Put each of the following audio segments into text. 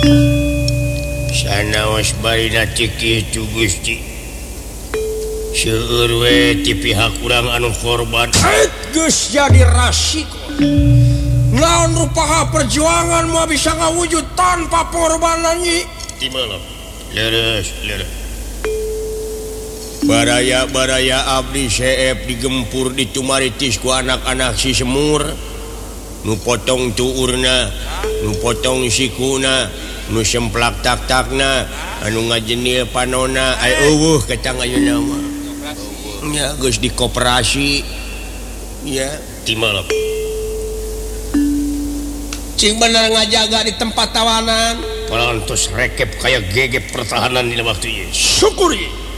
Sanaos barina cekih tu Gusti. Seueur we ti pihak urang anu korban. Geus jadi rasiko. Naon rupaha perjuangan mah bisa ngawujud tanpa pengorbanan nyi. Ti malam. Leres. Baraya abdi seep digempur ditumaritis ku anak-anak si semur. Nu potong tuurna, nu potong sikuna, nu semplak tak-takna, anu ngajenil panona, ai eueuh kacang ayeuna mah. Nya geus di koperasi. Ya, ti malam. Cing bener ngajaga di tempat tawanan. Palantos rekep kayak gegep pertahanan di waktu ieu. Syukur.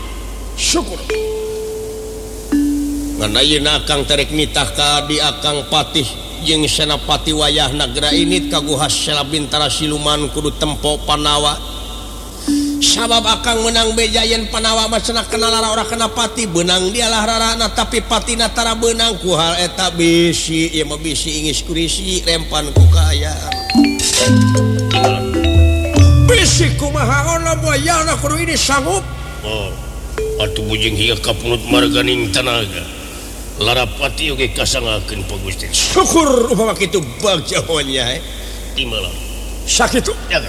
Ngan ayeuna akang terek nitah ka di akang patih jeung senapati wayah nagara init kaguhas salabintara siluman kudu tempo panawa. Sabab akang menang bejayan panawa mah cenah kenal ora kena pati beunang dialah rarana tapi patina tara beunang ku hal eta bisi ieu mah bisi ingis kurisi rempan ku kaayaan. Bisi kumaha ona buayana kudu ini sanggup. Oh. Atuh bujing hieu kapunut marganing tanaga. Larapati oge kasangakeun Pa Gusti. Syukur upama kitu bagja nya. Ti malam. Sakitu. Jaga.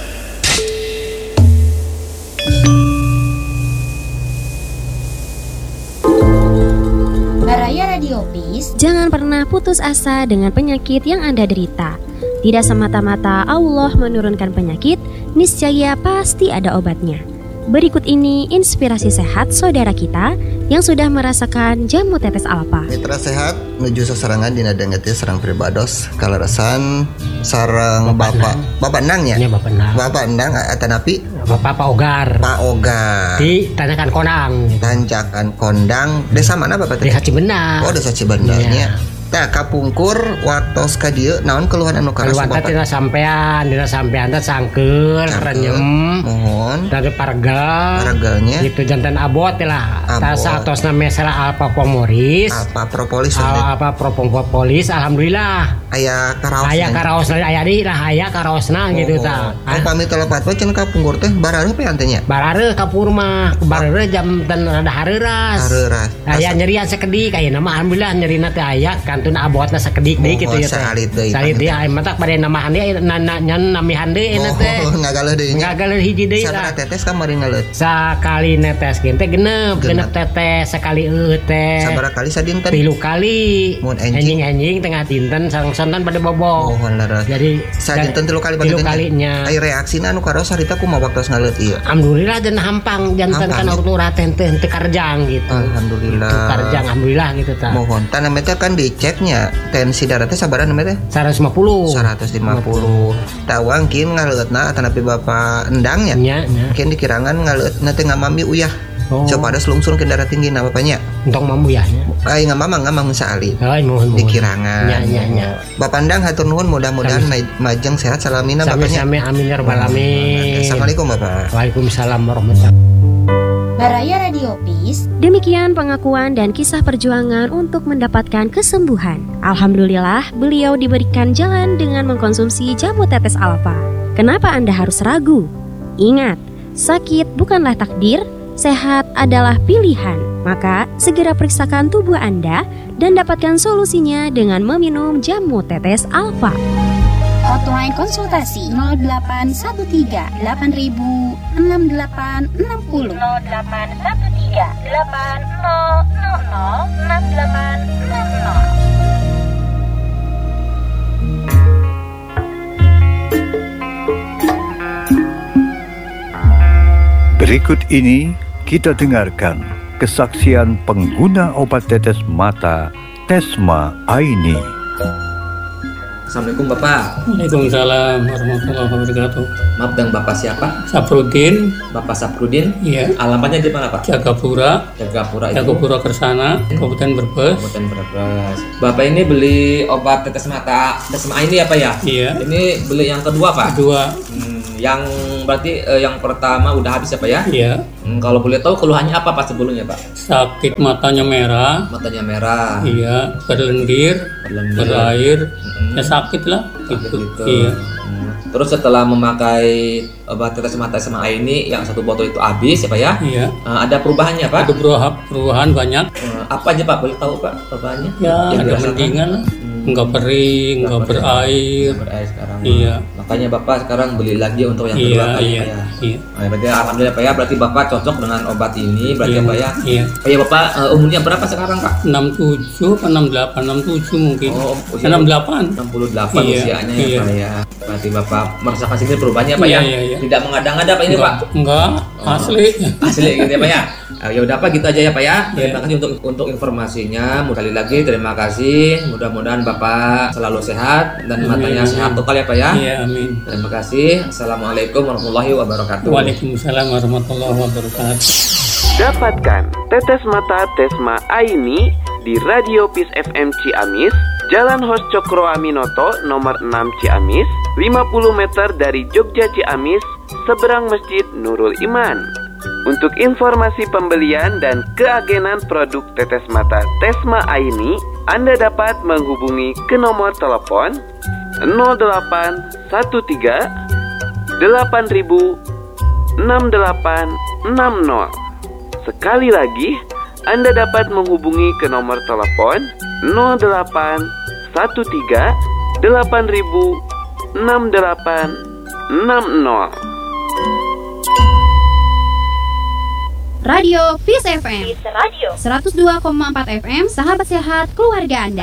Baraya Radiopis. Jangan pernah putus asa dengan penyakit yang Anda derita. Tidak semata-mata Allah menurunkan penyakit, niscaya pasti ada obatnya. Berikut ini inspirasi sehat saudara kita yang sudah merasakan jamu tetes alfa. Mitra sehat menuju sasarangan dina dengeti sareng pribados kalarasan sareng Bapak Endang ya. Iya Bapak Endang. Bapak Endang atanapi Bapak Ogar. Pak Ogar. Di Tanjakan Kondang. Tanjakan Kondang. Desa mana Bapak? Desa Cibendah. Oh, Desa Cibendarnya. Tah kapungkur waktos ka dieu naon keluhan anu karas Bapak? Dina sampean teh sangkeul renyem. Mohon. Dari Paragalnya. Gitu jantan abot lah. Tasa atosna mesra Alpha Pomoris. Alpha Propolis. Alpha Propolis alhamdulillah. Aya karaosna. Aya di lah aya karaosna gitu tah. Pamit telepat we cenah kapungkur teh barareuh pe antenya. Barareuh kapur mah. Barareuh jam dan rada hareuras. Aya nyerian sakedik ayeuna mah alhamdulillah nyerina teh aya kantun abotna sakedik deui kitu ya teh. Salit deui aya mah tak bade namahan deui nyan namihan deui eta teh. Ngagaluh deui. Ngagaluh hiji deui lah. Sabaraha tetes kamari ngaleut? Sakali neteskeun teh genep tetes sakali teh. Sabaraha kali sadinten? 3 kali. Mun enjing tengah dinten sareng-sareng pada bobo. Mohon leres. Jadi sadinten 3 kali pada 3 kalinya. Ai reaksina anu karos harita kumaha waktos ngaleut ieu? Alhamdulillah dan hampang janten kan urut teh teu karjang gitu. Alhamdulillah. Karjang alhamdulillah gitu tah. Mohon tana meta kan diceknya tensi darah teh sabaraha namanya teh? 150. Tawang kin ngaleutna atanapi Bapak Endang nya. Nya. Kin dikirangan ngaleutna teh ngamami uyah. Coba ada selungsung ke darah tinggi na bapaknya. Untuk mambu ya. Ai ngamang saali. Ai mohon. Dikirangan. Nya. Bapak Endang hatur nuhun mudah-mudahan majeng sehat salamina bapaknya. Sami amin ya rabbal alamin. Assalamualaikum Bapak. Waalaikumsalam warahmatullahi wabarakatuh. Baraya Radiopis. Demikian pengakuan dan kisah perjuangan untuk mendapatkan kesembuhan. Alhamdulillah, beliau diberikan jalan dengan mengkonsumsi jamu tetes alfa. Kenapa Anda harus ragu? Ingat, sakit bukanlah takdir, sehat adalah pilihan. Maka segera periksakan tubuh Anda dan dapatkan solusinya dengan meminum jamu tetes alfa. Hotline konsultasi 0813 8000 6860 0813 8000 6860. Berikut ini kita dengarkan kesaksian pengguna obat tetes mata Tesma Aini. Assalamualaikum Bapak. Waalaikumsalam warahmatullahi wabarakatuh. Maaf, dan Bapak siapa? Saprudin. Bapak Saprudin? Iya. Alamatnya di mana Pak? Jagapura Kersana, Kabupaten Brebes. Bapak ini beli obat tetes mata Tesma Aini apa ya? Iya. Ini beli yang kedua Pak? Kedua. Yang berarti yang pertama udah habis ya Pak ya? Iya. Kalau boleh tahu keluhannya apa Pak sebelumnya Pak? Sakit matanya merah. Matanya merah. Iya, berlendir. Berair. Ya sakit lah. Gitu. Iya. Terus setelah memakai obat tetes mata SMA ini yang 1 botol itu habis ya Pak ya? Iya. Ada perubahannya Pak? Ada perubahan banyak. Apa aja Pak? Boleh tahu Pak perubahannya? Ya, ada mendingan lah. Enggak kering, enggak berair. Sekarang. Iya. Makanya Bapak sekarang beli lagi untuk yang kedua kali iya, Pak ya. Iya. Berarti alhamdulillah Pak ya, berarti Bapak cocok dengan obat ini berarti iya, Pak ya. Iya. Pak ya Bapak umurnya berapa sekarang Pak? 67 atau 68, 67 mungkin. 68. 68 iya, usianya iya. ya Pak ya. Berarti Bapak merasakan sini perubahannya Pak ya. Iya. Tidak mengada-ngada Pak ini Pak. Enggak, asli. Asli gitu ya Pak ya. Ya udah Pak gitu aja ya Pak ya. Terima kasih untuk informasinya. Sekali lagi terima kasih. Mudah-mudahan Bapak selalu sehat dan matanya sehat total ya Pak ya. Iya, amin. Terima kasih. Assalamualaikum warahmatullahi wabarakatuh. Waalaikumsalam warahmatullahi wabarakatuh. Dapatkan tetes mata Tesma Aini di Radio Peace FM Ciamis, Jalan Hos Cokro Aminoto nomor 6 Ciamis, 50 meter dari Jogja Ciamis, seberang Masjid Nurul Iman. Untuk informasi pembelian dan keagenan produk tetes mata Tesma Aini, Anda dapat menghubungi ke nomor telepon 0813 8000 6860. Sekali lagi, Anda dapat menghubungi ke nomor telepon 0813 8000 6860. Radio Peace FM 102,4 FM, sahabat sehat keluarga Anda.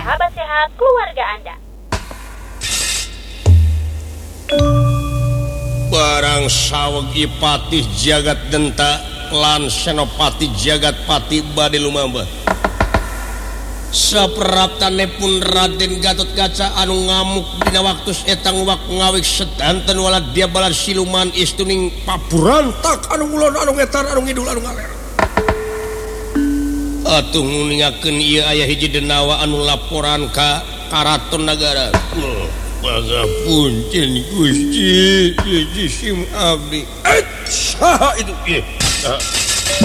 Barang saweg Ipatih Jagat Denta lan Senopati Jagatpati bade lumambah. Sapraptanipun Raden Gatotkaca anu ngamuk dina waktus etang wak ngawik sedanten wala dia balar siluman istuning paburantak anu ulon anu ngetar anu ngidul anu ngaler. Atuh nguningakeun ieu aya hiji denawa anu laporan ka Karaton Nagara. Pangapunten Gusti, Gusti sim abdi. Saha itu?